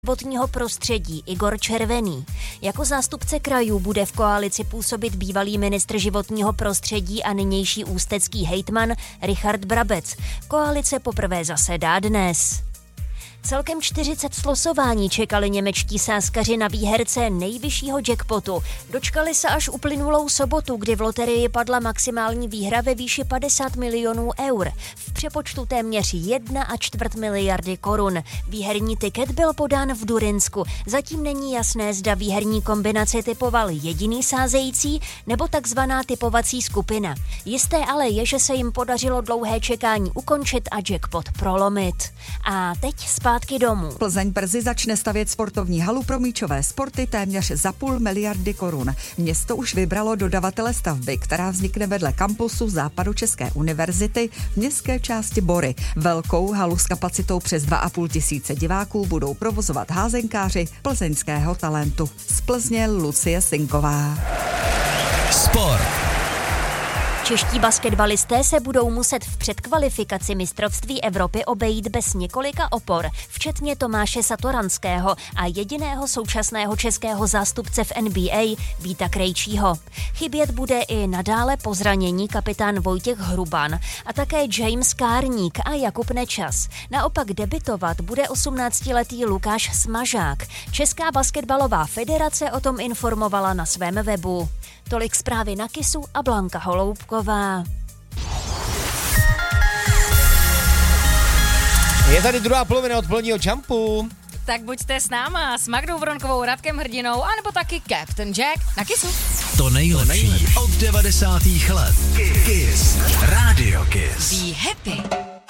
životního prostředí Igor Červený. Jako zástupce krajů bude v koalici působit bývalý ministr životního prostředí a nynější ústecký hejtman Richard Brabec. Koalice poprvé zasedá dnes. Celkem 40 slosování čekali němečtí sázkaři na výherce nejvyššího jackpotu. Dočkali se až uplynulou sobotu, kdy v loterii padla maximální výhra ve výši 50 milionů eur. V přepočtu téměř 1,25 miliardy korun. Výherní tiket byl podán v Durinsku. Zatím není jasné, zda výherní kombinaci typoval jediný sázející nebo takzvaná typovací skupina. Jisté ale je, že se jim podařilo dlouhé čekání ukončit a jackpot prolomit. A teď zpátky domů. Plzeň brzy začne stavět sportovní halu pro míčové sporty téměř za 0,5 miliardy korun. Město už vybralo dodavatele stavby, která vznikne vedle kampusu Západočeské univerzity v městské části Bory. Velkou halu s kapacitou přes 2,5 tisíce diváků budou provozovat házenkáři plzeňského talentu. Z Plzně Lucie Sinková. Sport. Čeští basketbalisté se budou muset v předkvalifikaci mistrovství Evropy obejít bez několika opor, včetně Tomáše Satoranského a jediného současného českého zástupce v NBA Víta Krejčího. Chybět bude i nadále po zranění kapitán Vojtěch Hruban a také James Kárník a Jakub Nečas. Naopak debitovat bude 18letý Lukáš Smažák. Česká basketbalová federace o tom informovala na svém webu. Tolik zprávy na Kisu a Blanka Holoubková. Je tady druhá polovina odpoledního jumpu. Tak buďte s náma, s Magdou Vronkovou, Radkem Hrdinou, anebo taky Captain Jack na Kisu. To nejlepší od 90. let. Kiss. Radio Kiss. Be happy.